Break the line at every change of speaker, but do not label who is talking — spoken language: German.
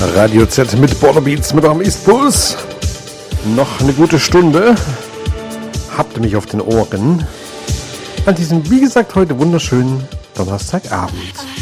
Radio Z mit Borderbeats mit eurem Eastbus. Noch eine gute Stunde. Habt ihr mich auf den Ohren? An diesem, wie gesagt, heute wunderschönen Donnerstagabend.